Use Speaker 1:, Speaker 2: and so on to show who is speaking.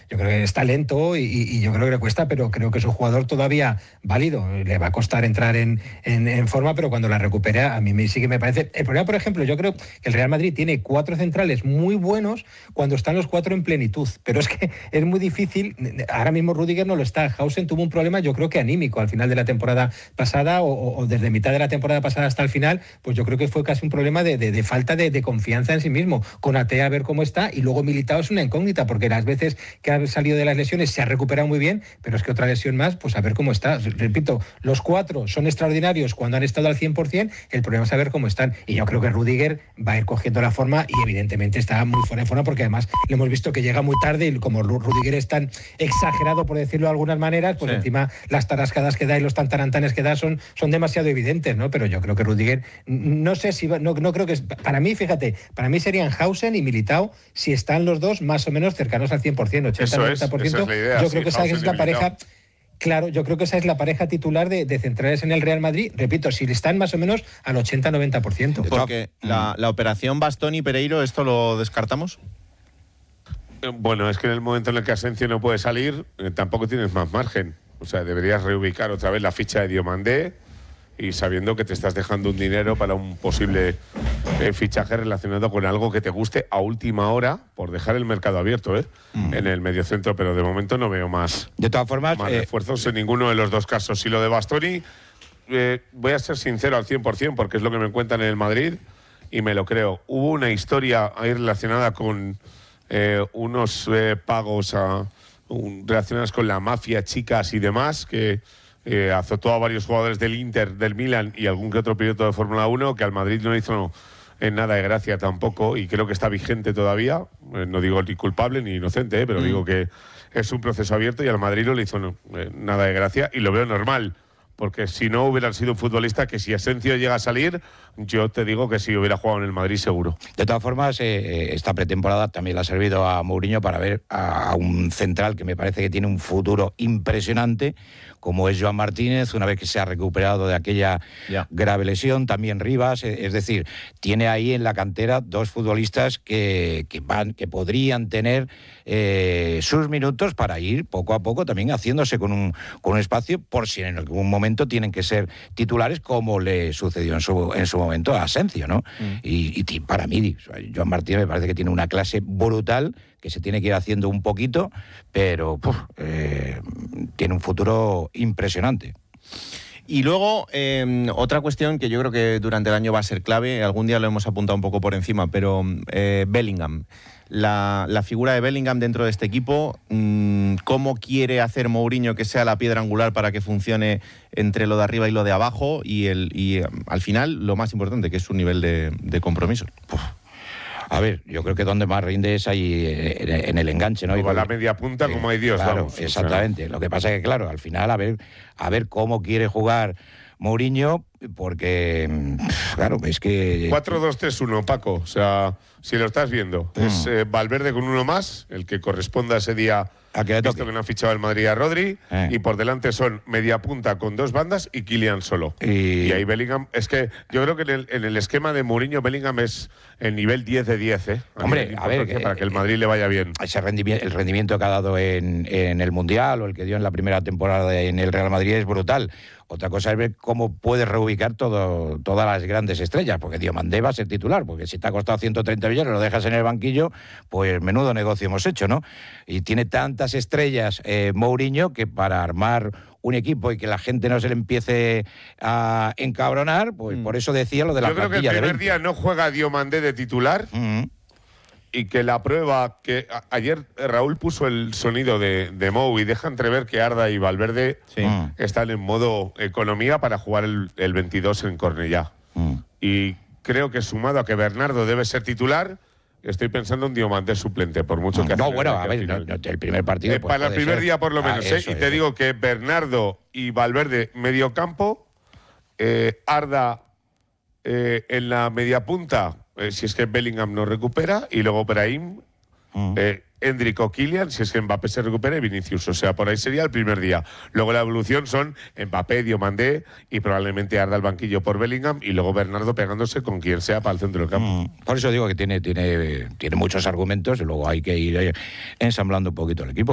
Speaker 1: yo creo que está lento y yo creo que le cuesta, pero creo que es un jugador todavía válido. Le va a costar entrar en forma, pero cuando la recupere a mí sí que me parece... El problema, por ejemplo, yo creo que el Real Madrid tiene 4 centrales muy buenos cuando están los 4 en plenitud, pero es que es muy difícil. Ahora mismo Rüdiger no lo está. Hausen tuvo un problema, yo creo que anímico al final de la temporada pasada o desde mitad de la temporada pasada hasta el final, pues yo creo que fue casi un problema de falta de confianza en sí mismo. Con Ate a ver cómo está, y luego Militao es una incógnita, porque las veces que ha salido de las lesiones se ha recuperado muy bien, pero es que otra lesión más, pues a ver cómo está. Repito, los 4 son extraordinarios cuando han estado al 100%, el problema es saber cómo están, y yo creo que Rüdiger va a ir cogiendo la forma y evidentemente está muy fuera de forma, porque además le hemos visto que llega muy tarde, y como Rüdiger es tan exagerado, por decirlo de algunas maneras, pues encima las tarascadas que da y los tantarantanes que da son demasiado evidentes, ¿no? Pero yo creo que Rüdiger, no sé si no creo que... Para mí, fíjate, para mí serían Hausen y Militao si están los dos más o menos cercanos al 100%, 80-90%.
Speaker 2: Esa es la idea,
Speaker 1: yo creo que esa es la pareja... Claro, yo creo que esa es la pareja titular de centrales en el Real Madrid. Repito, si están más o menos al 80-90%.
Speaker 3: Porque la operación Bastoni-Pereiro, ¿esto lo descartamos?
Speaker 2: Bueno, es que en el momento en el que Asensio no puede salir, tampoco tienes más margen. O sea, deberías reubicar otra vez la ficha de Diomandé, y sabiendo que te estás dejando un dinero para un posible fichaje relacionado con algo que te guste a última hora, por dejar el mercado abierto en el mediocentro, pero de momento no veo más,
Speaker 4: de todas formas,
Speaker 2: más refuerzos en ninguno de los dos casos. Y lo de Bastoni, voy a ser sincero al 100%, porque es lo que me cuentan en el Madrid y me lo creo. Hubo una historia ahí relacionada con unos pagos relacionados con la mafia, chicas y demás, que azotó a varios jugadores del Inter, del Milan y algún que otro piloto de Fórmula 1, que al Madrid no le hizo nada de gracia tampoco, y creo que está vigente todavía. No digo ni culpable ni inocente, pero digo que es un proceso abierto, y al Madrid no le hizo nada de gracia, y lo veo normal, porque si no hubieran sido un futbolista que, si Asensio llega a salir, yo te digo que si hubiera jugado en el Madrid seguro.
Speaker 4: De todas formas, esta pretemporada también le ha servido a Mourinho para ver a un central que me parece que tiene un futuro impresionante, como es Joan Martínez, una vez que se ha recuperado de aquella grave lesión. También Rivas, es decir, tiene ahí en la cantera 2 futbolistas que podrían tener sus minutos para ir poco a poco también haciéndose con un espacio, por si en algún momento tienen que ser titulares, como le sucedió en su momento a Asensio, ¿no? Y para mí, Joan Martínez me parece que tiene una clase brutal, que se tiene que ir haciendo un poquito, pero tiene un futuro impresionante.
Speaker 3: Y luego, otra cuestión que yo creo que durante el año va a ser clave, algún día lo hemos apuntado un poco por encima, pero Bellingham. La figura de Bellingham dentro de este equipo, cómo quiere hacer Mourinho que sea la piedra angular para que funcione entre lo de arriba y lo de abajo, y al final lo más importante, que es su nivel de compromiso.
Speaker 4: A ver, yo creo que donde más rinde es ahí en el enganche, ¿no?
Speaker 2: Como a la media punta, como hay Dios,
Speaker 4: claro,
Speaker 2: vamos.
Speaker 4: Exactamente. O sea, lo que pasa es que, claro, al final a ver cómo quiere jugar Mourinho, porque, claro, es que...
Speaker 2: 4-2-3-1, Paco. O sea, si lo estás viendo, es Valverde con uno más, el que corresponda a ese día, visto que no ha fichado el Madrid a Rodri, y por delante son media punta con 2 bandas y Kylian solo. Y ahí Bellingham, es que yo creo que en el esquema de Mourinho, Bellingham es el nivel 10 de 10,
Speaker 4: Hombre, a ver,
Speaker 2: para que el Madrid le vaya bien.
Speaker 4: El rendimiento que ha dado en el Mundial, o el que dio en la primera temporada en el Real Madrid, es brutal. Otra cosa es ver cómo puede reubicar todas las grandes estrellas, porque Diomandé va a ser titular, porque si te ha costado 130 millones, lo dejas en el banquillo, pues menudo negocio hemos hecho, ¿no? Y tiene tantas estrellas Mourinho, que para armar un equipo y que la gente no se le empiece a encabronar, pues por eso decía lo de la plantilla.
Speaker 2: Yo creo que el primer día no juega Diomandé de titular, y que la prueba, que ayer Raúl puso el sonido de Mou y deja entrever que Arda y Valverde están en modo economía para jugar el 22 en Cornellá. Y creo que, sumado a que Bernardo debe ser titular, estoy pensando en Diomandé suplente, por mucho que...
Speaker 4: No, bueno, a ver, el primer partido...
Speaker 2: Pues para el primer día por lo menos, y te digo que Bernardo y Valverde medio campo, Arda en la media punta, si es que Bellingham no recupera, y luego Brahim, Endrick o Kylian, si es que Mbappé se recupera, y Vinicius. O sea, por ahí sería el primer día. Luego la evolución son Mbappé, Diomandé y probablemente Arda al banquillo por Bellingham, y luego Bernardo pegándose con quien sea para el centro del campo.
Speaker 4: Por eso digo que tiene muchos argumentos, y luego hay que ir ensamblando un poquito el equipo.